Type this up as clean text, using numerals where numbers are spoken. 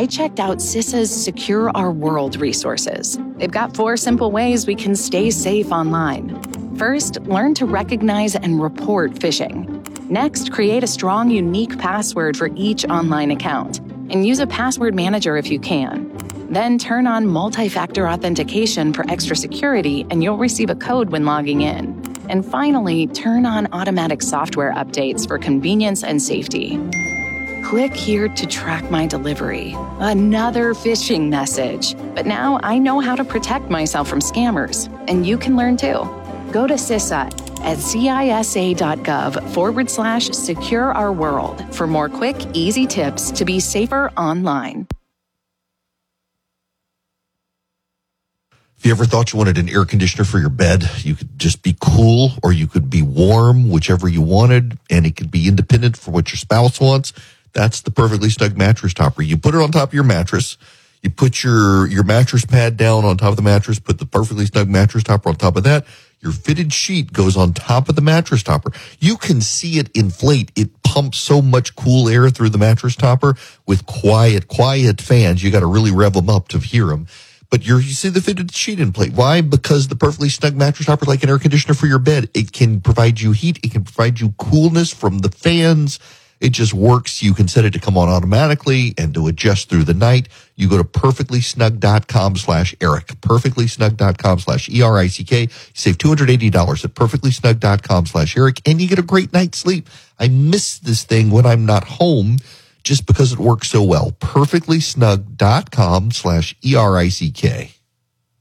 I checked out CISA's Secure Our World resources. They've got 4 simple ways we can stay safe online. First, learn to recognize and report phishing. Next, create a strong, unique password for each online account, and use a password manager if you can. Then turn on multi-factor authentication for extra security, and you'll receive a code when logging in. And finally, turn on automatic software updates for convenience and safety. Click here to track my delivery. Another phishing message. But now I know how to protect myself from scammers, and you can learn too. Go to CISA at cisa.gov/secure our world for more quick, easy tips to be safer online. If you ever thought you wanted an air conditioner for your bed, you could just be cool or you could be warm, whichever you wanted, and it could be independent for what your spouse wants. That's the Perfectly Snug mattress topper. You put it on top of your mattress. You put your mattress pad down on top of the mattress, put the Perfectly Snug mattress topper on top of that. Your fitted sheet goes on top of the mattress topper. You can see it inflate. It pumps so much cool air through the mattress topper with quiet fans. You got to really rev them up to hear them. But you see the fitted sheet in play. Why? Because the Perfectly Snug mattress topper is like an air conditioner for your bed. It can provide you heat. It can provide you coolness from the fans. It just works. You can set it to come on automatically and to adjust through the night. You go to perfectlysnug.com/Eric, perfectlysnug.com/ERICK. You save $280 at perfectlysnug.com/Eric, and you get a great night's sleep. I miss this thing when I'm not home just because it works so well. perfectlysnug.com/ERICK.